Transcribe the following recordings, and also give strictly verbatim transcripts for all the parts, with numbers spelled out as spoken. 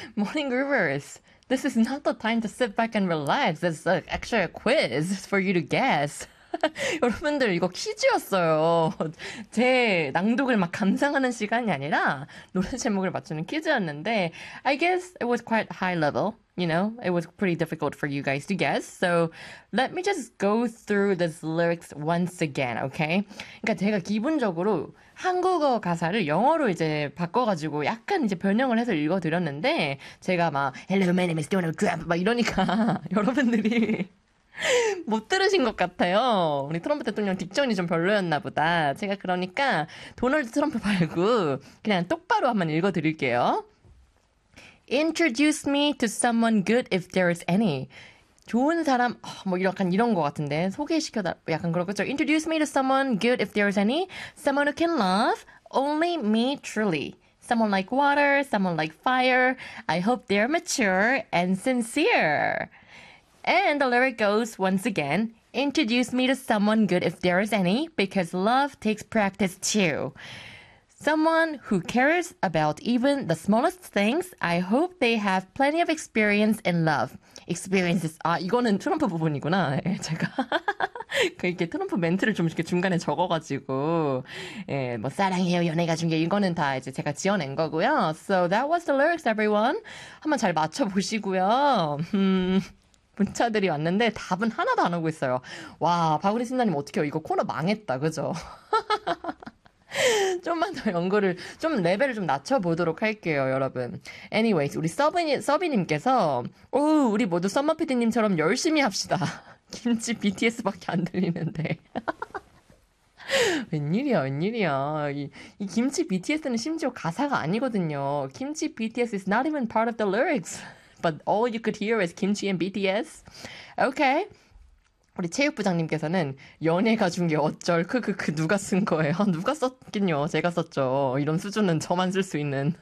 Morning Groovers. This is not the time to sit back and relax. It's uh, actually a quiz for you to guess. 여러분들 이거 퀴즈였어요. 제 낭독을 막 감상하는 시간이 아니라 노래 제목을 맞추는 퀴즈였는데 I guess it was quite high level. You know, it was pretty difficult for you guys to guess. So let me just go through these lyrics once again, okay? 그러니까 제가 기본적으로 한국어 가사를 영어로 이제 바꿔가지고 약간 이제 변형을 해서 읽어드렸는데 제가 막 Hello, my name is Donald Trump 막 이러니까 여러분들이 못 들으신 것 같아요. 우리 트럼프 대통령 딕션이 좀 별로였나 보다. 제가 그러니까 도널드 트럼프 말고 그냥 똑바로 한번 읽어드릴게요. Introduce me to someone good if there is any. 좋은 사람, 뭐 약간 이런 것 같은데 소개시켜달, 약간 그렇겠죠. Introduce me to someone good if there is any. Someone who can love only me truly. Someone like water, someone like fire. I hope they're mature and sincere. And the lyric goes once again, introduce me to someone good if there is any, because love takes practice too. Someone who cares about even the smallest things. I hope they have plenty of experience in love. Experiences. 아, 이거는 트럼프 부분이구나. 예, 제가. 그 이렇게 트럼프 멘트를 좀 이렇게 중간에 적어가지고, 예, 뭐, 사랑해요, 연애가 중요해. 이거는 다 이제 제가 지어낸 거고요. So that was the lyrics, everyone. 한번 잘 맞춰보시고요. 음. 문자들이 왔는데 답은 하나도 안 오고 있어요. 와, 박우리 신나님 어떡해요. 이거 코너 망했다. 그죠? 좀만 더 연구를, 좀 레벨을 좀 낮춰보도록 할게요, 여러분. Anyways, 우리 서비, 서비님께서, 오, 우리 모두 썸머피디님처럼 열심히 합시다. 김치 비티에스밖에 안 들리는데. 웬일이야, 웬일이야. 이, 이 김치 비티에스는 심지어 가사가 아니거든요. 김치 비티에스 is not even part of the lyrics. But all you could hear is 김치 and 비티에스. Okay. 우리 체육부장님께서는 연애가 중에 어쩔 크크크 누가 쓴 거예요? 누가 썼긴요. 제가 썼죠. 이런 수준은 저만 쓸 수 있는.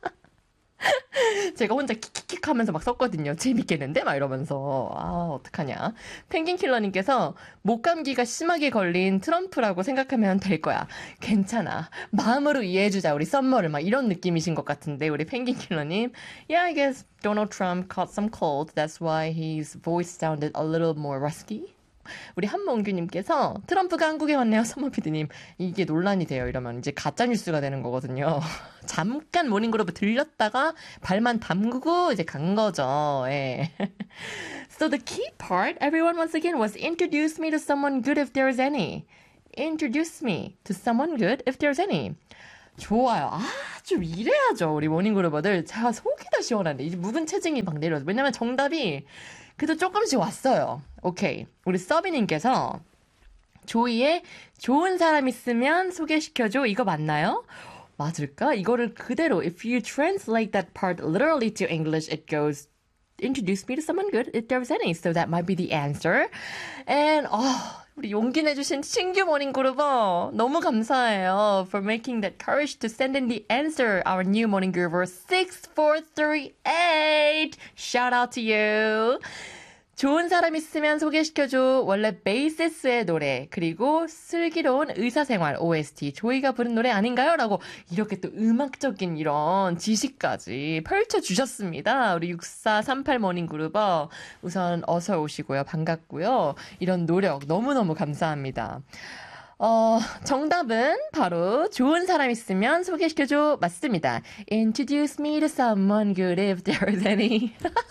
제가 혼자 킥킥킥 하면서 막 썼거든요. 재밌겠는데? 막 이러면서. 아, 어떡하냐. 펭귄킬러님께서 목감기가 심하게 걸린 트럼프라고 생각하면 될 거야. 괜찮아. 마음으로 이해해주자. 우리 썸머를. 막 이런 느낌이신 것 같은데. 우리 펭귄킬러님. Yeah, I guess Donald Trump caught some cold. That's why his voice sounded a little more rusky. 우리 한몽규님께서 트럼프가 한국에 왔네요. 서머피디님. 이게 논란이 돼요. 이러면 이제 가짜뉴스가 되는 거거든요. 잠깐 모닝그룹 들렸다가 발만 담그고 이제 간 거죠. 예. So the key part, everyone once again, was introduce me to someone good if there is any. Introduce me to someone good if there is any. 좋아요. 아, 좀 이래야죠. 우리 모닝그룹어들. 제가 속이 다 시원한데. 이제 묵은 체증이 막 내려서. 왜냐면 정답이 그래도 조금씩 왔어요. 오케이. 우리 서비님께서 조이의 좋은 사람 있으면 소개시켜줘. 이거 맞나요? 맞을까? 이거를 그대로 if you translate that part literally to English, it goes introduce me to someone good if there's any. So that might be the answer. And oh, 우리 용기 내주신 신규 모닝 그룹어 너무 감사해요. For making that courage to send in the answer. Our new morning groover six four three eight. Shout out to you. 좋은 사람 있으면 소개시켜줘. 원래 베이시스의 노래 그리고 슬기로운 의사생활 오에스티 조이가 부른 노래 아닌가요? 라고 이렇게 또 음악적인 이런 지식까지 펼쳐주셨습니다. 우리 육사삼팔 모닝그룹어 우선 어서 오시고요. 반갑고요. 이런 노력 너무너무 감사합니다. 어, 정답은 바로 좋은 사람 있으면 소개시켜줘 맞습니다. Introduce me to someone good if there is any.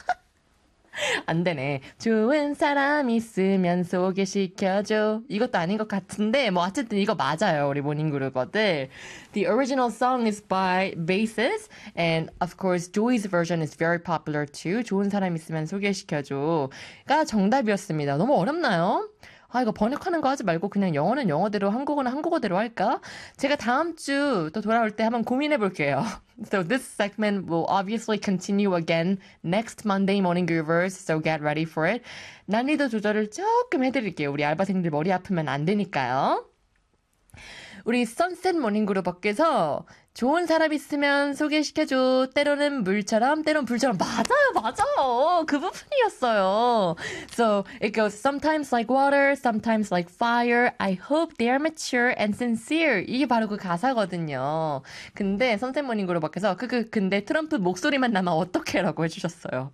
안 되네. 좋은 사람 있으면 소개시켜줘. 이것도 아닌 것 같은데 뭐 어쨌든 이거 맞아요. 우리 모닝그룹어들. The original song is by Basis and of course Joey's version is very popular too. 좋은 사람 있으면 소개시켜줘가 정답이었습니다. 너무 어렵나요? 아, 이거 번역하는 거 하지 말고 그냥 영어는 영어대로 한국어는 한국어대로 할까? 제가 다음 주 또 돌아올 때 한번 고민해 볼게요. So this segment will obviously continue again next Monday morning groovers. So get ready for it. 난이도 조절을 조금 해드릴게요. 우리 알바생들 머리 아프면 안 되니까요. 우리 선셋 모닝그룹 밖에서 좋은 사람 있으면 소개시켜줘. 때로는 물처럼, 때로는 불처럼. 맞아요, 맞아요. 그 부분이었어요. So it goes sometimes like water, sometimes like fire. I hope they are mature and sincere. 이게 바로 그 가사거든요. 근데 선셋 모닝그룹 밖에서 그, 그, 근데 트럼프 목소리만 남아 어떡해라고 해주셨어요.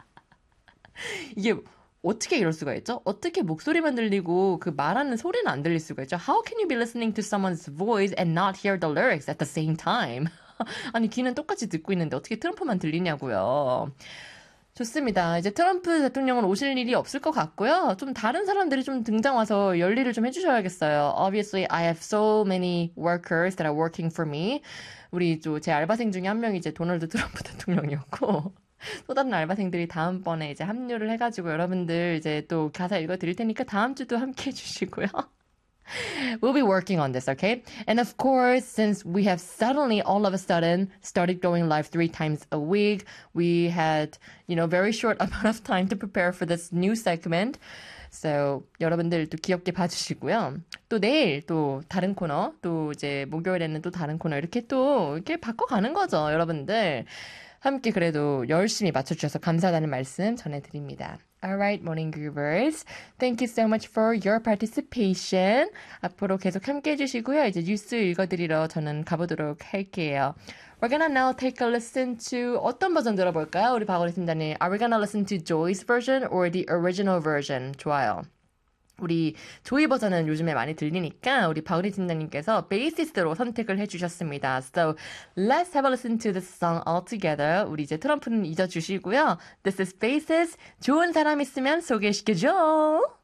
이게 어떻게 이럴 수가 있죠? 어떻게 목소리만 들리고 그 말하는 소리는 안 들릴 수가 있죠? How can you be listening to someone's voice and not hear the lyrics at the same time? 아니 귀는 똑같이 듣고 있는데 어떻게 트럼프만 들리냐고요. 좋습니다. 이제 트럼프 대통령은 오실 일이 없을 것 같고요. 좀 다른 사람들이 좀 등장 와서 열일을 좀 해주셔야겠어요. Obviously, I have so many workers that are working for me. 우리 제 알바생 중에 한 명이 이제 도널드 트럼프 대통령이었고 또 다른 알바생들이 다음번에 이제 합류를 해가지고 여러분들 이제 또 가사 읽어드릴 테니까 다음 주도 함께 해주시고요. We'll be working on this, okay? And of course, since we have suddenly, all of a sudden, started going live three times a week, we had, you know, very short amount of time to prepare for this new segment. So, 여러분들 또 귀엽게 봐주시고요. 또 내일 또 다른 코너, 또 이제 목요일에는 또 다른 코너 이렇게 또 이렇게 바꿔가는 거죠, 여러분들. 함께 그래도 열심히 맞춰주셔서 감사하다는 말씀 전해드립니다. Alright, morning groovers. Thank you so much for your participation. 앞으로 계속 함께 해주시고요. 이제 뉴스 읽어드리러 저는 가보도록 할게요. We're gonna now take a listen to 어떤 버전 들어볼까요? 우리 박원희 팀장님. Are we gonna listen to Joy's version or the original version? 좋아요. 우리 조이 버전은 요즘에 많이 들리니까 우리 바우리 팀장님께서 베이시스트로 선택을 해주셨습니다. So let's have a listen to this song all together. 우리 이제 트럼프는 잊어주시고요. This is Basis. 좋은 사람 있으면 소개시켜줘.